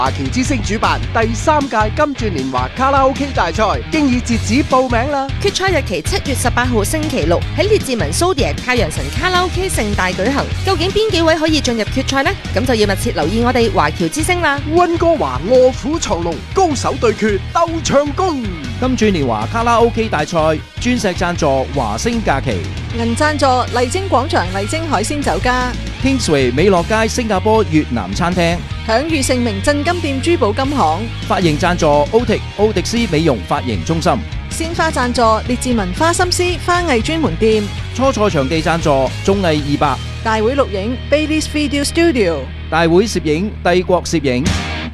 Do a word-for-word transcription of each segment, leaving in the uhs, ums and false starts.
華僑之星主辦第三屆金鑽年華卡拉 OK 大賽，經已截止報名啦！ 決賽日期七月十八號星期六喺列治文蘇迪亞太陽神卡拉 OK 盛大舉行。究竟邊幾位可以進入決賽呢？咁就要密切留意我哋華僑之星啦！ 溫哥華臥虎藏龍，高手對決鬥唱功。 金鑽年華卡拉 OK 大賽鑽石贊助華星假期， 銀贊助麗晶廣場麗晶海鮮酒家， Kingsway 美樂街新加坡越南餐廳， 享譽盛名鎮金店珠寶金行， 髮型贊助 Otic 奧迪斯美容髮型中心， 鮮花贊助列治文花心思花藝專門店， 初賽場地贊助綜藝二百， 大會錄影 Baileys Video Studio， 大會攝影帝國攝影，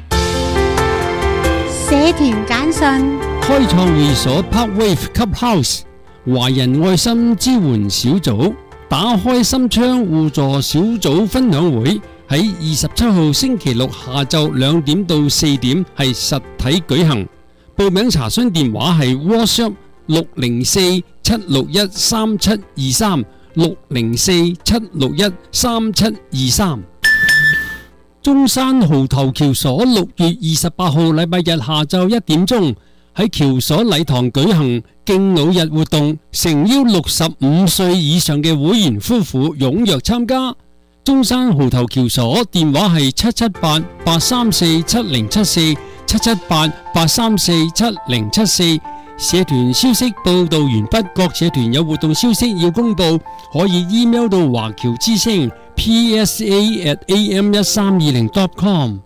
社團簡訊， 開創會所 Parkwave Clubhouse 華人愛心支援小組打開心窗互助小組分享會，喺二十七號星期六下晝兩點到四點係實體舉行。報名查詢電話係 WhatsApp 六零四七六一三七二三 六零四七六一三七二三。中山蠔頭橋所六月二十八號禮拜日下晝一點鐘喺橋所禮堂舉行敬老日活動，誠邀六十五歲以上嘅會員夫婦踴躍參加。中山蠔頭橋所電話係七七八八三四七零七四七七八八三四七零七四。社團消息報道完畢，各社團有活動消息要公布，可以 email 到華僑之聲 P S A at A M 一三二零 dot com。